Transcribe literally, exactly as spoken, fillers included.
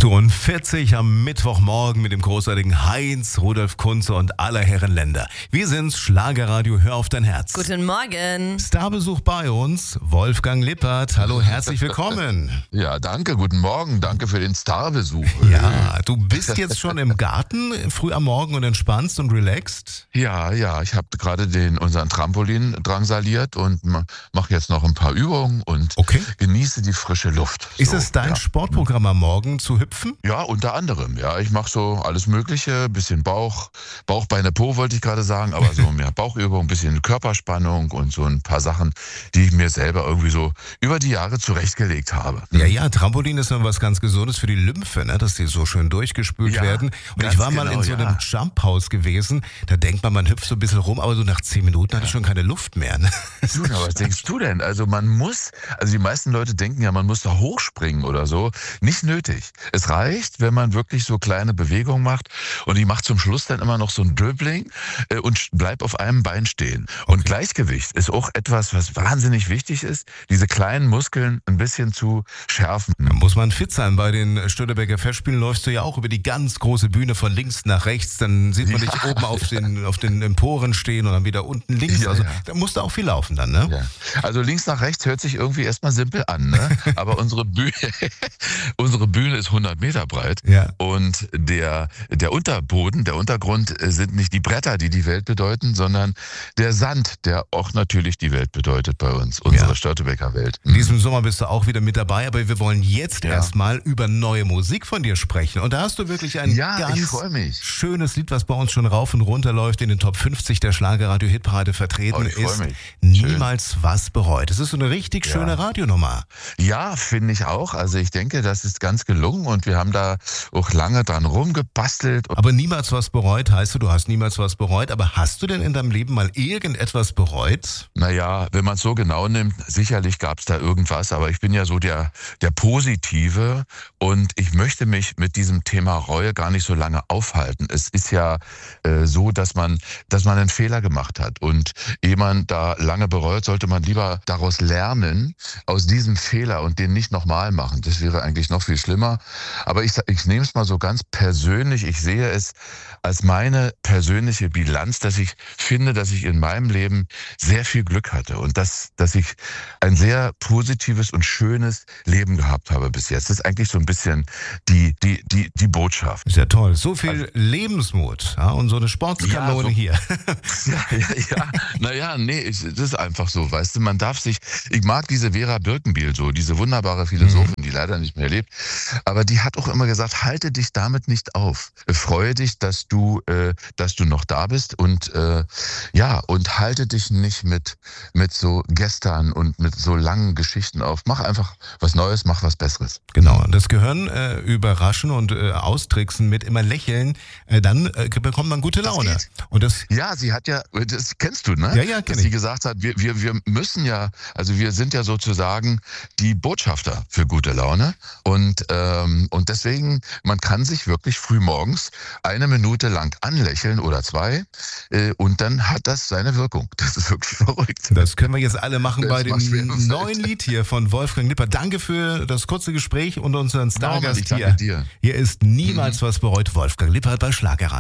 achtundvierzig am Mittwochmorgen mit dem großartigen Heinz, Rudolf Kunze und aller Herren Länder. Wir sind's, Schlagerradio, hör auf dein Herz. Guten Morgen. Starbesuch bei uns, Wolfgang Lippert. Hallo, herzlich willkommen. Ja, danke, guten Morgen, danke für den Starbesuch. Ja, du bist jetzt schon im Garten, früh am Morgen und entspannst und relaxed? Ja, ja, ich habe gerade den unseren Trampolin drangsaliert und mache jetzt noch ein paar Übungen und okay. genieße die frische Luft. Ist so, es dein ja. Sportprogramm am Morgen zu hüpfen? Ja, unter anderem. Ja, ich mache so alles Mögliche, bisschen Bauch, Bauch, Beine, Po wollte ich gerade sagen, aber so mehr Bauchübung, bisschen Körperspannung und so ein paar Sachen, die ich mir selber irgendwie so über die Jahre zurechtgelegt habe. Ja, ja, Trampolin ist noch was ganz Gesundes für die Lymphe, ne? Dass die so schön durchgespült Ja, werden. Und ganz ich war mal genau, in so einem ja. Jump-Haus gewesen, da denkt man, man hüpft so ein bisschen rum, aber so nach zehn Minuten hatte ich schon keine Luft mehr. Ne? Du, na, was denkst du denn? Also man muss, also die meisten Leute denken ja, man muss da hochspringen oder so. Nicht nötig. Es reicht, wenn man wirklich so kleine Bewegungen macht und ich mache zum Schluss dann immer noch so ein Dribbling äh, und bleib auf einem Bein stehen. Und Okay. Gleichgewicht ist auch etwas, was wahnsinnig wichtig ist, diese kleinen Muskeln ein bisschen zu schärfen. Da muss man fit sein. Bei den Stötterbecker Festspielen läufst du ja auch über die ganz große Bühne von links nach rechts. Dann sieht man Ja. dich oben auf den, auf den Emporen stehen und dann wieder unten links. Ja, Also ja. da musst du auch viel laufen dann, ne? Ja. Also links nach rechts hört sich irgendwie erstmal simpel an, ne? Aber unsere Bühne, unsere Bühne ist hundert Meter breit. Ja. Und der, der Unterboden, der Untergrund äh, sind nicht die Bretter, die die Welt bedeuten, sondern der Sand, der auch natürlich die Welt bedeutet bei uns, unsere Ja. Störtebeker Welt. In diesem Sommer bist du auch wieder mit dabei, aber wir wollen jetzt Ja. erstmal über neue Musik von dir sprechen. Und da hast du wirklich ein Ja, ich ganz freu mich. schönes Lied, was bei uns schon rauf und runter läuft, in den Top fünfzig der Schlagerradio-Hitparade vertreten Oh, ich freu ist. mich. Niemals was bereut. Es ist so eine richtig Ja. schöne Radionummer. Ja, finde ich auch. Also ich denke, das ist ganz gelungen und wir haben da auch lange dran rumgebastelt. Aber niemals was bereut heißt du, du hast niemals was bereut. Aber hast du denn in deinem Leben mal irgendetwas bereut? Naja, wenn man es so genau nimmt, sicherlich gab es da irgendwas, aber ich bin ja so der, der Positive und ich möchte mich mit diesem Thema Reue gar nicht so lange aufhalten. Es ist ja äh, so, dass man, dass man einen Fehler gemacht hat und ehe man da lange bereut, sollte man lieber daraus lernen, aus diesem Fehler und den nicht nochmal machen. Das wäre eigentlich noch viel schlimmer. Aber ich, ich nehme es mal so ganz persönlich, ich sehe es als meine persönliche Bilanz, dass ich finde, dass ich in meinem Leben sehr viel Glück hatte und dass, dass ich ein sehr positives und schönes Leben gehabt habe bis jetzt. Das ist eigentlich so ein bisschen die, die, die, die Botschaft. Ist ja toll. So viel Lebensmut, ja, und so eine Sportskanone Ja, so- hier. Ja, ja, ja. Naja, nee, ich, das ist einfach so, weißt du, man darf sich, ich mag diese Vera Birkenbiel so, diese wunderbare Philosophin, die leider nicht mehr lebt, aber die hat auch immer gesagt, halte dich damit nicht auf. Freue dich, dass du, äh, dass du noch da bist und äh, ja, und halte dich nicht mit, mit so gestern und mit so langen Geschichten auf. Mach einfach was Neues, mach was Besseres. Genau, das Gehirn äh, überraschen und äh, austricksen mit immer lächeln, äh, dann äh, bekommt man gute Das Laune. geht. Und das Ja, sie hat ja, das kennst du, ne? Ja, ja, kenn Dass sie ich. gesagt hat, wir, wir, wir müssen ja, also wir sind ja sozusagen die Botschafter für gute Laune. Und, ähm, und deswegen, man kann sich wirklich früh morgens eine Minute lang anlächeln oder zwei äh, und dann hat das seine Wirkung. Das ist wirklich verrückt. Das können wir jetzt alle machen Das bei macht schwere dem Feld. neuen Lied hier von Wolfgang Lippert. Danke für das kurze Gespräch und unseren Norman, Stargast ich danke hier. dir. Hier ist niemals was bereut, Wolfgang Lippert bei Schlagerradio.